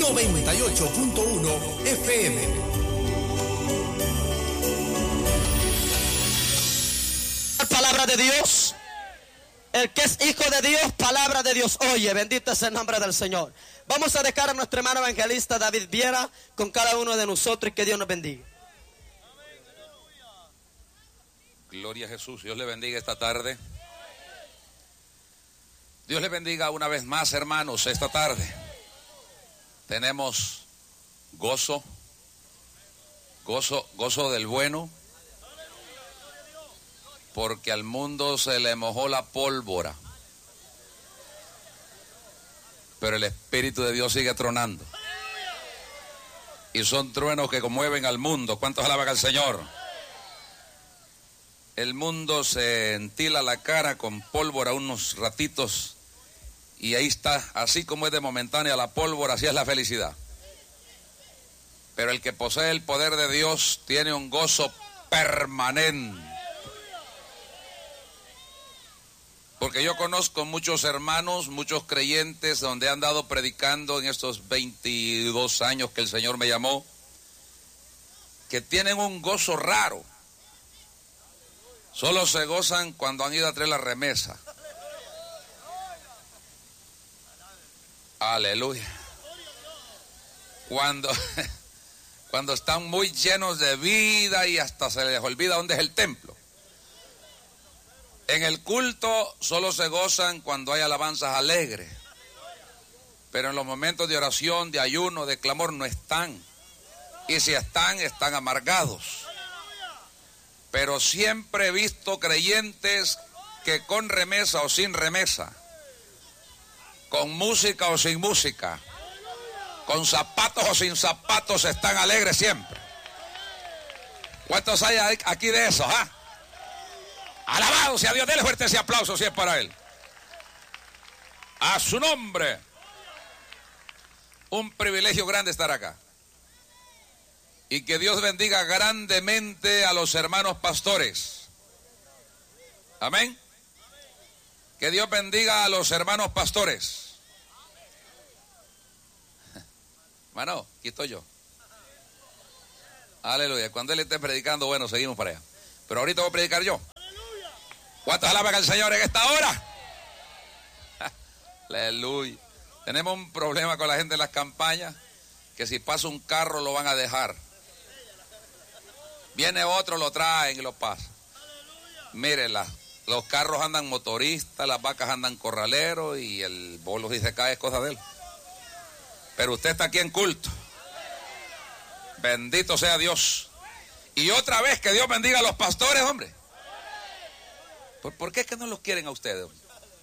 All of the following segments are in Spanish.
98.1 FM. Palabra de Dios. El que es hijo de Dios, palabra de Dios oye. Bendito es el nombre del Señor. Vamos a dejar a nuestro hermano evangelista David Viera con cada uno de nosotros y que Dios nos bendiga. Gloria a Jesús. Dios le bendiga esta tarde. Dios le bendiga una vez más, hermanos, esta tarde. Tenemos gozo del bueno, porque al mundo se le mojó la pólvora, pero el Espíritu de Dios sigue tronando. Y son truenos que conmueven al mundo. ¿Cuántos alaban al Señor? El mundo se entila la cara con pólvora unos ratitos y ahí está, así como es de momentánea la pólvora, así es la felicidad. Pero el que posee el poder de Dios tiene un gozo permanente. Porque yo conozco muchos hermanos, muchos creyentes donde han dado predicando en estos 22 años que el Señor me llamó, que tienen un gozo raro. Solo se gozan cuando han ido a traer la remesa. Aleluya. Cuando están muy llenos de vida y hasta se les olvida dónde es el templo. En el culto solo se gozan cuando hay alabanzas alegres. Pero en los momentos de oración, de ayuno, de clamor no están. Y si están amargados. Pero siempre he visto creyentes que con remesa o sin remesa, con música o sin música, con zapatos o sin zapatos, están alegres siempre. ¿Cuántos hay aquí de esos? Alabado sea Dios, denle fuerte ese aplauso si es para Él. A su nombre. Un privilegio grande estar acá. Y que Dios bendiga grandemente a los hermanos pastores. Amén. Que Dios bendiga a los hermanos pastores. Hermano, aquí estoy yo. Aleluya. Cuando Él esté predicando, bueno, seguimos para allá. Pero ahorita voy a predicar yo. ¿Cuántos alaban al Señor en esta hora? Aleluya. Tenemos un problema con la gente en las campañas, que si pasa un carro lo van a dejar. Viene otro, lo traen y lo pasa. Mírenla, los carros andan motoristas, las vacas andan corraleros y el bolo si se cae es cosa de él. Pero usted está aquí en culto. Bendito sea Dios. Y otra vez que Dios bendiga a los pastores, hombre. ¿Por qué es que no los quieren a ustedes, hombre?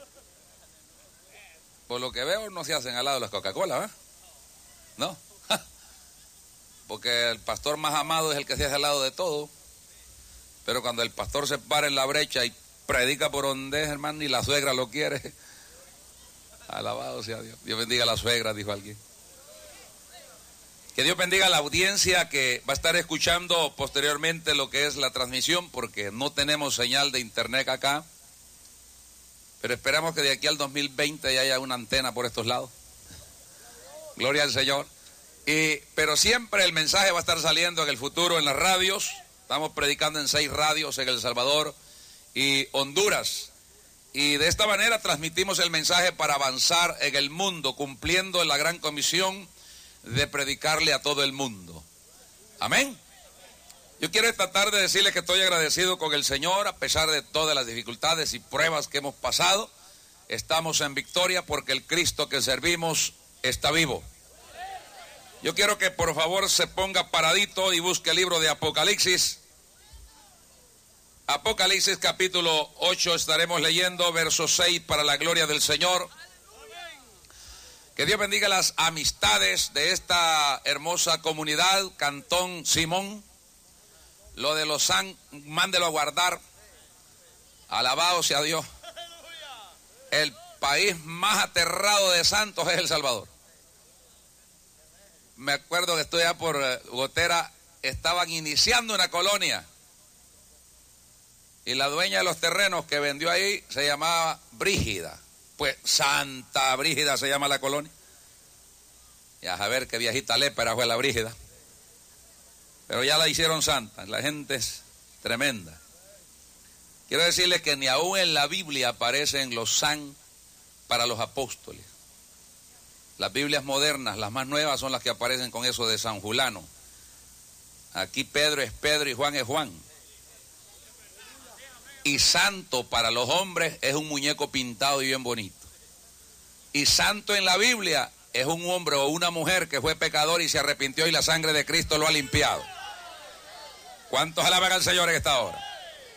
Por lo que veo no se hacen al lado de las Coca-Cola, ¿verdad? No. Porque el pastor más amado es el que se hace al lado de todo. Pero cuando el pastor se para en la brecha y predica por donde es, hermano, y la suegra lo quiere. Alabado sea Dios. Dios bendiga a la suegra, dijo alguien. Que Dios bendiga a la audiencia que va a estar escuchando posteriormente lo que es la transmisión, porque no tenemos señal de internet acá. Pero esperamos que de aquí al 2020 ya haya una antena por estos lados. Gloria al Señor. Pero siempre el mensaje va a estar saliendo en el futuro en las radios. Estamos predicando en 6 radios en El Salvador y Honduras. Y de esta manera transmitimos el mensaje para avanzar en el mundo, cumpliendo la gran comisión de predicarle a todo el mundo. Amén. Yo quiero esta tarde decirles que estoy agradecido con el Señor a pesar de todas las dificultades y pruebas que hemos pasado. Estamos en victoria porque el Cristo que servimos está vivo. Yo quiero que por favor se ponga paradito y busque el libro de Apocalipsis. Apocalipsis capítulo 8 estaremos leyendo verso 6 para la gloria del Señor. Que Dios bendiga las amistades de esta hermosa comunidad, Cantón Simón. Lo de los San, mándelo a guardar. Alabado sea Dios. El país más aterrado de santos es El Salvador. Me acuerdo que estoy allá por Gotera, estaban iniciando una colonia. Y la dueña de los terrenos que vendió ahí se llamaba Brígida. Pues Santa Brígida se llama la colonia. Y a saber qué viejita lépera fue la Brígida. Pero ya la hicieron santa, la gente es tremenda. Quiero decirles que ni aún en la Biblia aparecen los san para los apóstoles. Las Biblias modernas, las más nuevas, son las que aparecen con eso de San Julano. Aquí Pedro es Pedro y Juan es Juan. Y santo para los hombres es un muñeco pintado y bien bonito. Y santo en la Biblia es un hombre o una mujer que fue pecador y se arrepintió y la sangre de Cristo lo ha limpiado. ¿Cuántos alaban al Señor en esta hora?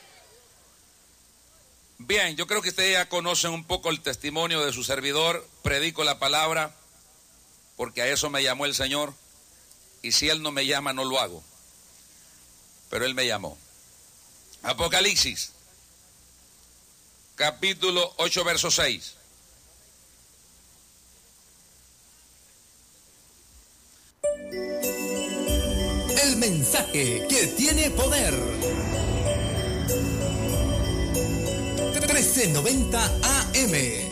Bien, yo creo que ustedes ya conocen un poco el testimonio de su servidor. Predico la palabra porque a eso me llamó el Señor. Y si Él no me llama, no lo hago. Pero Él me llamó. Apocalipsis, capítulo 8, verso 6. El mensaje que tiene poder. 1390 AM.